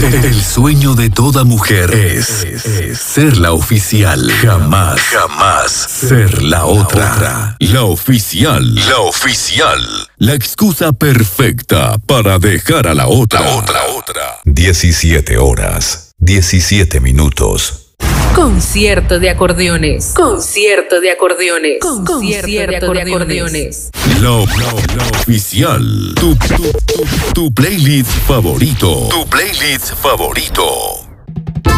El sueño de toda mujer es ser la oficial. Jamás ser la otra. La oficial. La excusa perfecta para dejar a la otra. 17 horas, 17 minutos. Concierto de acordeones. La oficial. Tu playlist favorito.